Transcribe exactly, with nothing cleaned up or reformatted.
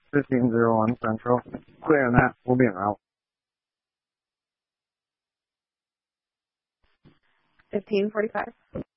fifteen oh one Central. Clearing that. We'll be en route. fifteen forty-five.